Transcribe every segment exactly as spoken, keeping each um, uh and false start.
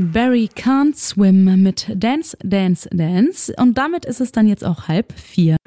Barry Can't Swim mit Dance, Dance, Dance. Und damit ist es dann jetzt auch halb vier.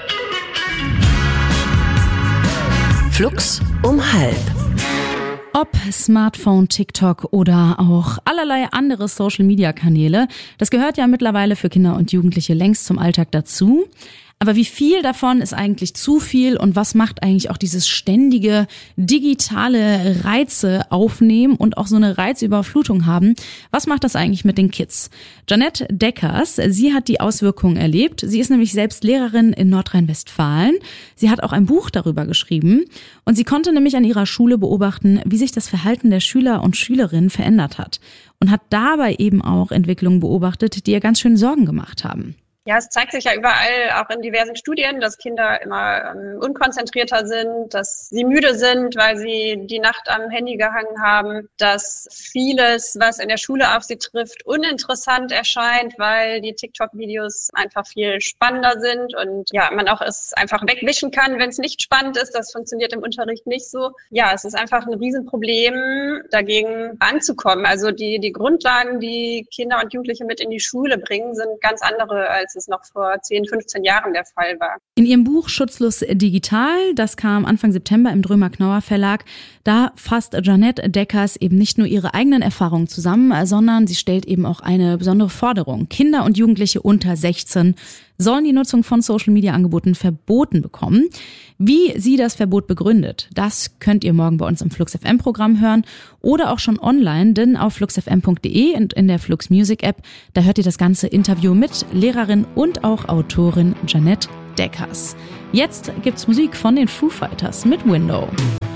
Flux um halb. Ob Smartphone, TikTok oder auch allerlei andere Social-Media-Kanäle, das gehört ja mittlerweile für Kinder und Jugendliche längst zum Alltag dazu. Aber wie viel davon ist eigentlich zu viel und was macht eigentlich auch dieses ständige digitale Reize aufnehmen und auch so eine Reizüberflutung haben? Was macht das eigentlich mit den Kids? Jeanette Deckers, sie hat die Auswirkungen erlebt. Sie ist nämlich selbst Lehrerin in Nordrhein-Westfalen. Sie hat auch ein Buch darüber geschrieben und sie konnte nämlich an ihrer Schule beobachten, wie sich das Verhalten der Schüler und Schülerinnen verändert hat und hat dabei eben auch Entwicklungen beobachtet, die ihr ganz schön Sorgen gemacht haben. Ja, es zeigt sich ja überall, auch in diversen Studien, dass Kinder immer ähm, unkonzentrierter sind, dass sie müde sind, weil sie die Nacht am Handy gehangen haben, dass vieles, was in der Schule auf sie trifft, uninteressant erscheint, weil die TikTok-Videos einfach viel spannender sind und ja, man auch es einfach wegwischen kann, wenn es nicht spannend ist. Das funktioniert im Unterricht nicht so. Ja, es ist einfach ein Riesenproblem, dagegen anzukommen. Also die, die Grundlagen, die Kinder und Jugendliche mit in die Schule bringen, sind ganz andere als es noch vor zehn, fünfzehn Jahren der Fall war. In ihrem Buch Schutzlos digital, das kam Anfang September im Drömer-Knauer Verlag, da fasst Jeanette Deckers eben nicht nur ihre eigenen Erfahrungen zusammen, sondern sie stellt eben auch eine besondere Forderung. Kinder und Jugendliche unter sechzehn sollen die Nutzung von Social-Media-Angeboten verboten bekommen. Wie sie das Verbot begründet, das könnt ihr morgen bei uns im Flux F M-Programm hören oder auch schon online, denn auf flux f m punkt d e und in der Flux Music App, da hört ihr das ganze Interview mit Lehrerin und auch Autorin Jeanette Deckers. Jetzt gibt's Musik von den Foo Fighters mit Window.